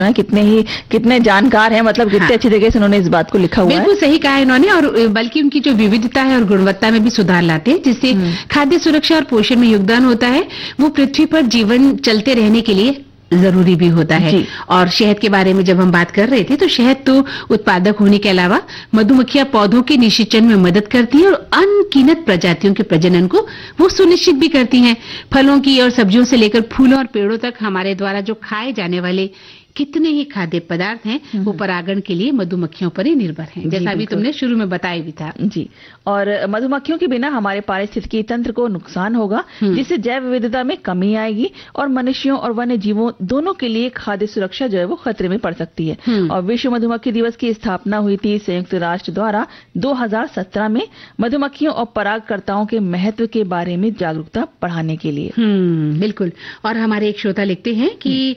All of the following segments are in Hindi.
कितने जानकार हैं, मतलब कितने अच्छी तरीके से उन्होंने इस बात को लिखा हुआ है। बिल्कुल सही कहा इन्होंने, और बल्कि उनकी जो विविधता है और गुणवत्ता में भी सुधार लाते हैं, जिससे खाद्य सुरक्षा और पोषण में योगदान होता है। वो पृथ्वी पर जीवन चलते रहने के लिए जरूरी भी होता है। और शहद के बारे में जब हम बात कर रहे थे, तो शहद तो उत्पादक होने के अलावा मधुमक्खियां पौधों के निषेचन में मदद करती हैं और अनगिनत प्रजातियों के प्रजनन को वो सुनिश्चित भी करती हैं। फलों की और सब्जियों से लेकर फूलों और पेड़ों तक हमारे द्वारा जो खाए जाने वाले कितने ही खाद्य पदार्थ हैं, वो परागण के लिए मधुमक्खियों पर ही निर्भर हैं, जैसा भी तुमने शुरू में बताया भी था। जी, और मधुमक्खियों के बिना हमारे पारिस्थितिकी तंत्र को नुकसान होगा, जिससे जैव विविधता में कमी आएगी और मनुष्यों और वन्य जीवों दोनों के लिए खाद्य सुरक्षा जो है वो खतरे में पड़ सकती है। और विश्व मधुमक्खी दिवस की स्थापना हुई थी संयुक्त राष्ट्र द्वारा 2017 में मधुमक्खियों और परागकर्ताओं के महत्व के बारे में जागरूकता बढ़ाने के लिए। बिल्कुल। और हमारे एक श्रोता लिखते हैं कि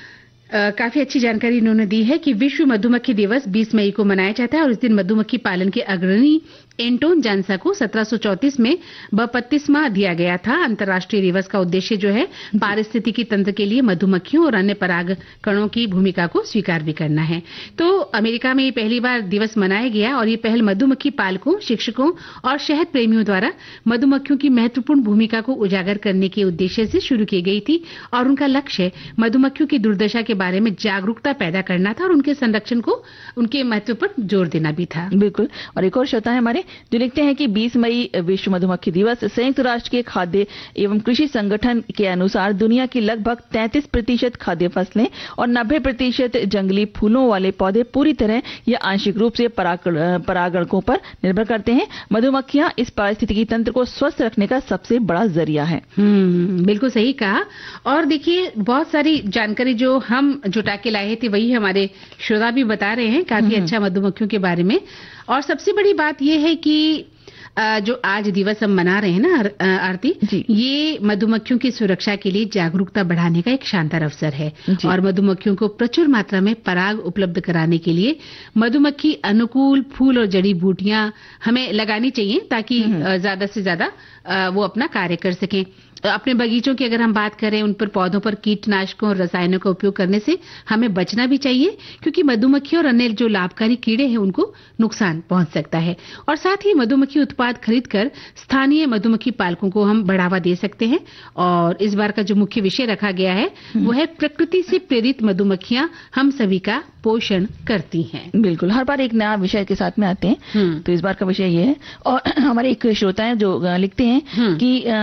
काफी अच्छी जानकारी इन्होंने दी है कि विश्व मधुमक्खी दिवस 20 मई को मनाया जाता है और इस दिन मधुमक्खी पालन के अग्रणी एंटोन जानसा को 1734 में 32वां दिया गया था। अंतर्राष्ट्रीय दिवस का उद्देश्य जो है पारिस्थितिकी तंत्र के लिए मधुमक्खियों और अन्य पराग कणों की भूमिका को स्वीकार भी करना है। तो अमेरिका में ये पहली बार दिवस मनाया गया और ये पहल मधुमक्खी पालकों, शिक्षकों और शहद प्रेमियों द्वारा मधुमक्खियों की महत्वपूर्ण भूमिका को उजागर करने के उद्देश्य से शुरू की गई थी और उनका लक्ष्य मधुमक्खियों की दुर्दशा के बारे में जागरूकता पैदा करना था और उनके संरक्षण को, उनके महत्व पर जोर देना भी था। बिल्कुल। और एक और श्रोता है हमारे जो लिखते हैं कि 20 मई विश्व मधुमक्खी दिवस संयुक्त राष्ट्र के खाद्य एवं कृषि संगठन के अनुसार दुनिया की लगभग 33% खाद्य फसलें और 90% जंगली फूलों वाले पौधे पूरी तरह या आंशिक रूप से परागणकों पर निर्भर करते हैं। मधुमक्खियां इस पारिस्थितिकी तंत्र को स्वस्थ रखने का सबसे बड़ा जरिया है। बिल्कुल सही कहा। और देखिए, बहुत सारी जानकारी जो हम जुटा के लाए थे वही हमारे श्रोता भी बता रहे हैं काफी अच्छा मधुमक्खियों के बारे में। और सबसे बड़ी बात यह है कि जो आज दिवस हम मना रहे हैं ना आरती, ये मधुमक्खियों की सुरक्षा के लिए जागरूकता बढ़ाने का एक शानदार अवसर है। और मधुमक्खियों को प्रचुर मात्रा में पराग उपलब्ध कराने के लिए मधुमक्खी अनुकूल फूल और जड़ी बूटियां हमें लगानी चाहिए ताकि ज्यादा से ज्यादा वो अपना कार्य कर सकें। अपने बगीचों की अगर हम बात करें, उन पर पौधों पर कीटनाशकों और रसायनों का उपयोग करने से हमें बचना भी चाहिए, क्योंकि मधुमक्खी और अन्य जो लाभकारी कीड़े हैं उनको नुकसान पहुंच सकता है। और साथ ही मधुमक्खी उत्पाद खरीदकर स्थानीय मधुमक्खी पालकों को हम बढ़ावा दे सकते हैं। और इस बार का जो मुख्य विषय रखा गया है वो है प्रकृति से प्रेरित मधुमक्खियां हम सभी का पोषण करती हैं। बिल्कुल, हर बार एक नया विषय के साथ में आते हैं, तो इस बार का विषय ये है। और हमारे एक श्रोता है जो लिखते हैं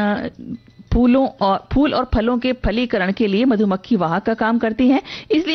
कि फूल और फलों के फलीकरण के लिए मधुमक्खी वाहक का काम करती है, इसलिए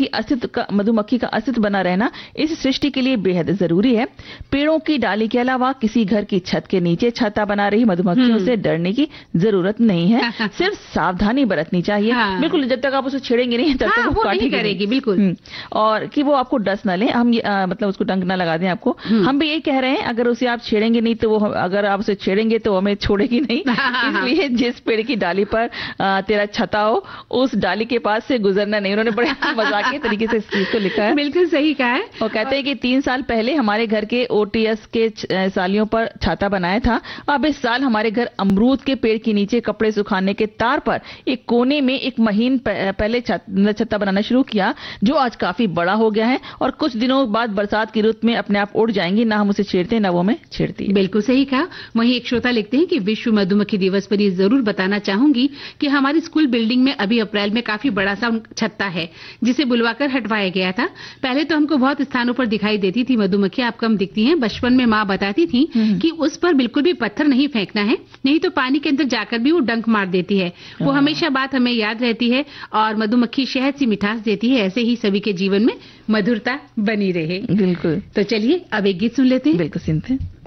मधुमक्खी का अस्तित्व बना रहना इस सृष्टि के लिए बेहद जरूरी है। पेड़ों की डाली के अलावा किसी घर की छत के नीचे छाता बना रही मधुमक्खियों से डरने की जरूरत नहीं है, सिर्फ सावधानी बरतनी चाहिए। बिल्कुल, जब तक आप उसे छेड़ेंगे नहीं तब तक वो काटी करेगी। बिल्कुल। और कि वो आपको डस न ले, हम मतलब उसको डंक न लगा दें आपको। हम भी यही कह रहे हैं, अगर उसे आप छेड़ेंगे नहीं तो वो, अगर आप उसे छेड़ेंगे तो हमें छोड़ेगी नहीं। इसलिए जिस पेड़ की डाली पर तेरा छता हो, उस डाली के पास से गुजरना नहीं। उन्होंने बड़े मजाकिया तरीके से इस चीज को लिखा है। बिल्कुल सही कहा है। और कहते हैं कि 3 साल पहले हमारे घर के ओटीएस के सालियों पर छाता बनाया था। अब इस साल हमारे घर अमरूद के पेड़ के नीचे कपड़े सुखाने के तार पर एक कोने में एक महीन पहले छत्ता बनाना शुरू किया, जो आज काफी बड़ा हो गया है और कुछ दिनों बाद बरसात की रुत में अपने आप उड़ जाएंगी। ना हम उसे छेड़ते ना वो हमें छेड़ती। बिल्कुल सही कहा। वहीं एक श्रोता लिखते हैं कि विश्व मधुमक्खी दिवस पर ये जरूर बताना चाहूंगी कि हमारी स्कूल बिल्डिंग में अभी अप्रैल में काफी बड़ा सा छत्ता है, जिसे बुलवाकर हटवाया गया था। पहले तो हमको बहुत स्थानों पर दिखाई देती थी मधुमक्खियां, अब कम दिखती हैं। बचपन में माँ बताती थी कि उस पर बिल्कुल भी पत्थर नहीं फेंकना है, नहीं तो पानी के अंदर जाकर भी वो डंक मार देती है। वो हमेशा बात हमें याद रहती है। और मधुमक्खी शहद सी मिठास देती है, ऐसे ही सभी के जीवन में मधुरता बनी रहे। बिल्कुल। तो चलिए अब एक गीत सुन लेते हैं। बिल्कुल सुनते हैं।